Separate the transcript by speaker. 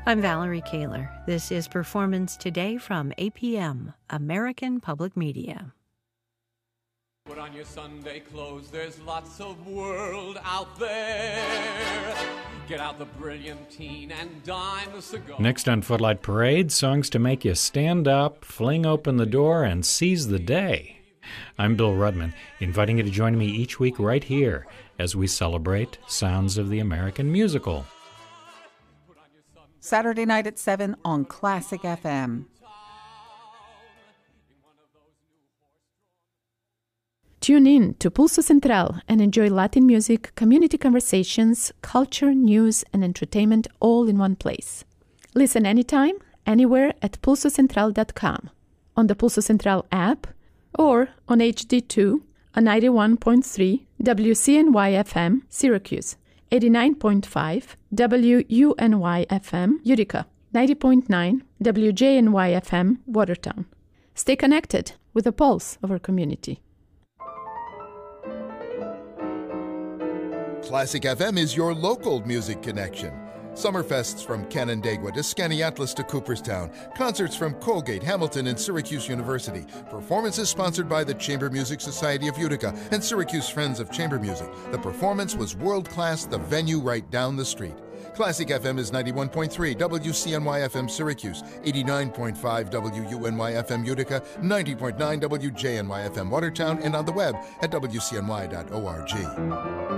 Speaker 1: I'm Valerie Kaler. This is Performance Today from APM, American Public Media.
Speaker 2: Put on your Sunday clothes, there's lots of world out there. Get out the Brilliantine and dime the cigar.
Speaker 3: Next on Footlight Parade, songs to make you stand up, fling open the door, and seize the day. I'm Bill Rudman, inviting you to join me each week right here as we celebrate Sounds of the American Musical.
Speaker 4: Saturday night at 7 on Classic FM.
Speaker 5: Tune in to Pulso Central and enjoy Latin music, community conversations, culture, news, and entertainment all in one place. Listen anytime, anywhere at pulsocentral.com, on the Pulso Central app, or on HD2 on 91.3 WCNY-FM Syracuse, 89.5 WUNY-FM Utica, 90.9 WJNY-FM Watertown. Stay connected with the pulse of our community.
Speaker 6: Classic FM is your local music connection. Summerfests from Canandaigua to Skaneateles to Cooperstown. Concerts from Colgate, Hamilton, and Syracuse University. Performances sponsored by the Chamber Music Society of Utica and Syracuse Friends of Chamber Music. The performance was world-class, the venue right down the street. Classic FM is 91.3 WCNY-FM Syracuse, 89.5 WUNY-FM Utica, 90.9 WJNY-FM Watertown, and on the web at WCNY.org.